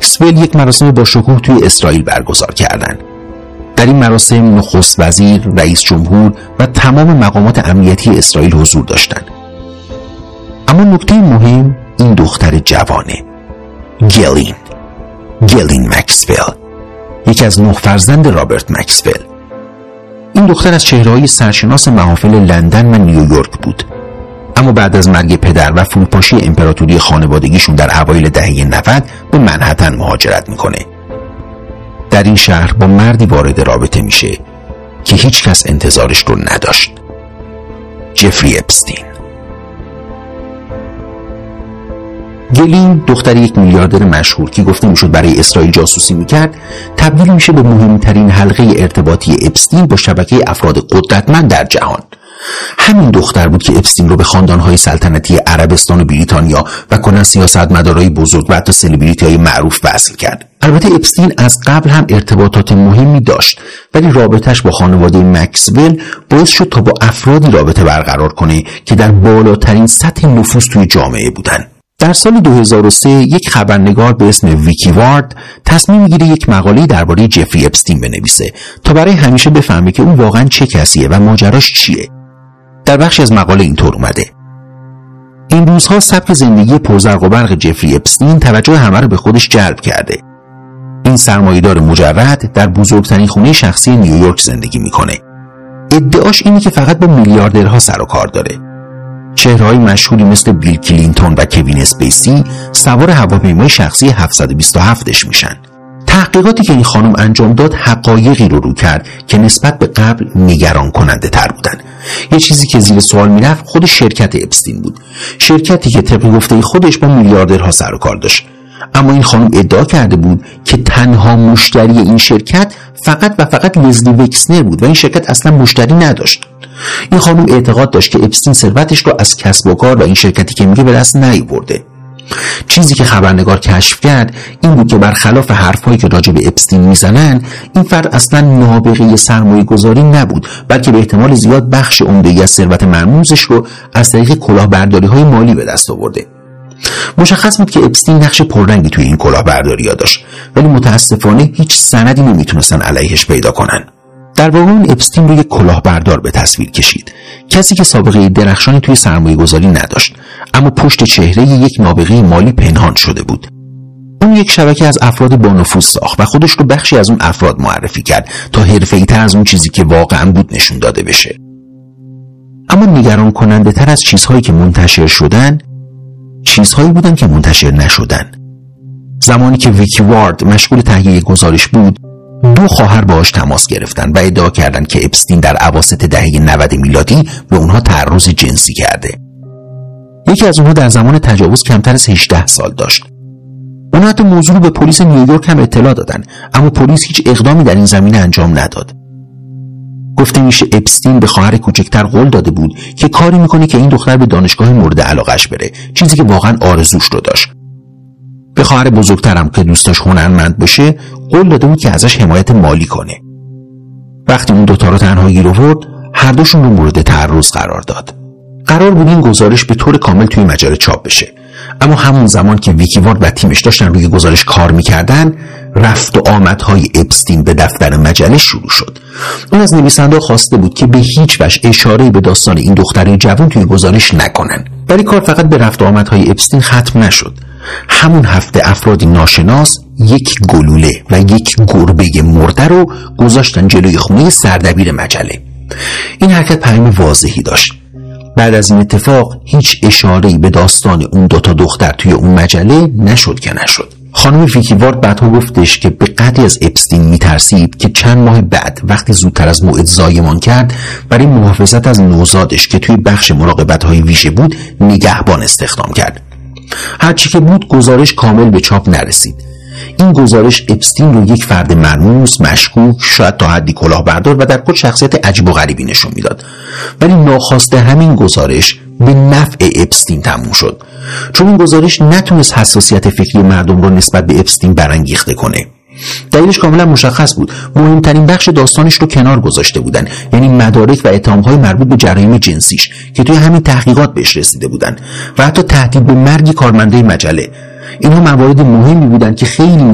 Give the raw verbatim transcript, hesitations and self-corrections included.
مکسول یک مراسم با شکوه توی اسرائیل برگزار کردند. در این مراسم نخست وزیر، رئیس جمهور و تمام مقامات امنیتی اسرائیل حضور داشتند. اما نکته مهم این دختر جوانه، گلین گلین مکسول، یکی از نه فرزند رابرت مکسول. این دختر از چهره‌های سرشناس محافل لندن و نیویورک بود، اما بعد از مرگ پدر و فروپاشی امپراتوری خانوادگیشون در اوایل دهه نود به منهتن مهاجرت میکنه. در این شهر با مردی وارد رابطه میشه که هیچ کس انتظارش رو نداشت، جفری اپستین. گلین دختر یک میلیاردر مشهور که گفته میشد برای اسرائیل جاسوسی میکرد، تبدیل میشه به مهمترین حلقه ارتباطی اپستین با شبکه افراد قدرتمند در جهان. همین دختر بود که اپستین رو به خاندانهای سلطنتی عربستان و بریتانیا و کلا سیاستمدارای بزرگ و حتی سلبریتی‌های معروف وصل کرد. البته اپستین از قبل هم ارتباطات مهمی داشت، ولی رابطش با خانواده مکسول باعث شد تا با افرادی رابطه برقرار کنه که در بالاترین سطح نفوذ توی جامعه بودن. در سال دو هزار و سه یک خبرنگار به اسم ویکی وارد تصمیم میگیره یک مقاله درباره جفری اپستین بنویسه تا برای همیشه بفهمه که اون واقعا چه کسیه و ماجراش چیه. در بخشی از مقاله اینطور اومده: این روزها سبک زندگی پرزرق و برق جفری اپستین توجه همه رو به خودش جلب کرده. این سرمایه‌دار مجرد در بزرگترین خونه شخصی نیویورک زندگی میکنه. ادعاش اینه که فقط با میلیاردرها سر و کار داره. چهره‌های مشهوری مثل بیل کلینتون و کوین اسپیسی سوار هواپیمای شخصی هفتصد و بیست و هفتش میشن. تحقیقاتی که این خانم انجام داد حقایقی رو رو کرد که نسبت به قبل نگران کننده تر بودن. یه چیزی که زیر سوال میرفت خود شرکت اپستین بود، شرکتی که طبق گفته خودش با میلیاردرها سر و کار داشت. اما این خانم ادعا کرده بود که تنها مشتری این شرکت فقط و فقط لزلی وکسنر بود و این شرکت اصلا مشتری نداشت. این خانم اعتقاد داشت که اپستین ثروتش رو از کسب و کار و این شرکتی که میگه به دست نیاورده. چیزی که خبرنگار کشف کرد این بود که برخلاف حرفایی که راجع به اپستین میزنن، این فرد اصلا نابغه سرمایه گذاری نبود، بلکه به احتمال زیاد بخش عمده‌ای از ثروت مرموزش رو از طریق کلاهبرداری های مالی به دست آورده. مشخص بود که اپستین نقش پررنگی توی این کلاهبرداری ها داشت، ولی متاسفانه هیچ سندی نمیتونستن علیهش پیدا کنن. در واقع اون اپستین رو یک کلاهبردار به تصویر کشید، کسی که سابقه درخشانی توی سرمایه گذاری نداشت، اما پشت چهره یک نابغه مالی پنهان شده بود. اون یک شبکه از افراد با نفوذ ساخت و خودش رو بخشی از اون افراد معرفی کرد تا حرفه‌ای‌تر از اون چیزی که واقعا بود نشون داده بشه. اما نگران کننده تر از چیزهایی که منتشر شدن، چیزهایی بودن که منتشر نشدن. زمانی که ویکی وارد مشغول تهیه گزارش بود، دو خواهر باهاش تماس گرفتن و ادعا کردند که اپستین در اواسط دهه نود میلادی به اونها تعرض جنسی کرده. یکی از اونها در زمان تجاوز کمتر از هجده سال داشت. اونها حتی موضوع رو به پلیس نیویورک هم اطلاع دادن، اما پلیس هیچ اقدامی در این زمینه انجام نداد. گفته میشه اپستین به خواهر کوچکتر قول داده بود که کاری میکنه که این دختر به دانشگاه مورد علاقش بره، چیزی که واقعا آرزوش رو داشت. به خواهر بزرگترم که دوست داشت هنرمند بشه قول داده بود که ازش حمایت مالی کنه. وقتی اون دوتا رو تنها گیر آورد، هر دوشون رو مورد تعرض قرار داد. قرار بود این گزارش به طور کامل توی مجله چاپ بشه، اما همون زمان که ویکی وارد و تیمش داشتن روی گزارش کار میکردن، رفت و آمدهای اپستین به دفتر مجله شروع شد. اون از نویسنده خواسته بود که به هیچ وجه اشاره‌ای به داستان این دختر جوان توی گزارش نکنن، ولی کار فقط به رفت و آمدهای اپستین ختم نشد. همون هفته افرادی ناشناس یک گلوله و یک گربه مرده رو گذاشتن جلوی خونه سردبیر مجله. این حرکت پیام واضحی داشت. بعد از این اتفاق هیچ اشاره‌ای به داستان اون دوتا دختر توی اون مجله نشد که نشد. خانم ویکی وارد بعدها گفتش که به قدری از اپستین میترسید که چند ماه بعد وقتی زودتر از موعد زایمان کرد، برای محافظت از نوزادش که توی بخش مراقبت‌های ویژه بود نگهبان استخدام کرد. هرچی که بود گزارش کامل به چاپ نرسید. این گزارش اپستین رو یک فرد مرموز، مشکوک، شاید تا حدی کلاهبردار و در کل شخصیت عجیب و غریبی نشون میداد. ولی ناخواسته همین گزارش به نفع اپستین تموم شد، چون این گزارش نتونست حساسیت فکری مردم رو نسبت به اپستین برانگیخته کنه. دلیلش کاملا مشخص بود. مهمترین بخش داستانش رو کنار گذاشته بودن، یعنی مدارک و اتهام‌های مربوط به جرایم جنسیش که توی همین تحقیقات بهش رسیده بودن و حتی تهدید به مرگ کارمنده مجله. اینها موارد مهمی بودن که خیلی